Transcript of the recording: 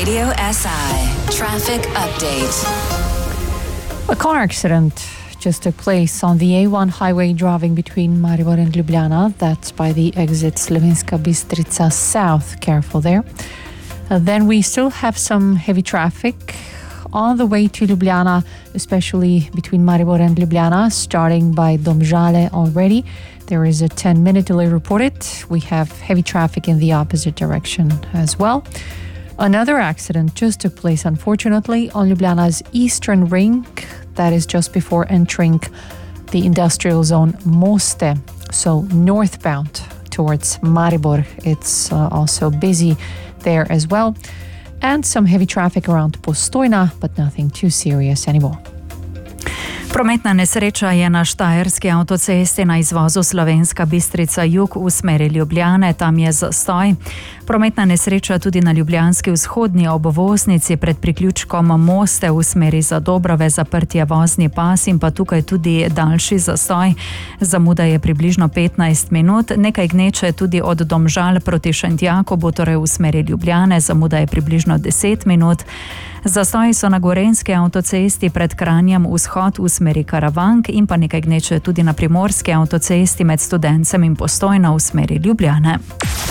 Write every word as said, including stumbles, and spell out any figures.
Radio S I traffic update. A car accident just took place on the A one highway driving between Maribor and Ljubljana. That's by the exit Slovenska Bistrica South. Careful there. Uh, then we still have some heavy traffic on the way to Ljubljana, especially between Maribor and Ljubljana, starting by Domžale already. There is a ten-minute delay reported. We have heavy traffic in the opposite direction as well. Another accident just took place, unfortunately, on Ljubljana's eastern ring. That is just before entering the industrial zone Moste, so northbound towards Maribor. It's uh, also busy there as well. And some heavy traffic around Postojna, but nothing too serious anymore. Prometna nesreča je na štajerski avtocesti na izvozu Slovenska Bistrica jug v smeri Ljubljane, tam je zastoj. Prometna nesreča tudi na ljubljanski vzhodni obvoznici pred priključkom Moste v smeri Zadobrove, zaprtje vozni pas in pa tukaj tudi daljši zastoj. Zamuda je približno petnajst minut, nekaj gneče tudi od Domžal proti Šentjakobu, torej v smeri Ljubljane, zamuda je približno deset minut. Zastoji so na gorenjski avtocesti pred Kranjem vzhod v smeri Karavank in pa nekaj gneče tudi na primorski avtocesti med Studencem in Postojna v smeri Ljubljane.